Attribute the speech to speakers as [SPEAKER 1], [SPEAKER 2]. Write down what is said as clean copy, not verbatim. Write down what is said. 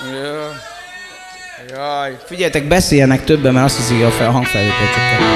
[SPEAKER 1] Jaj. Figyeljetek, beszéljenek többen, mert azt hiszik, hogy a hangfelvétel csak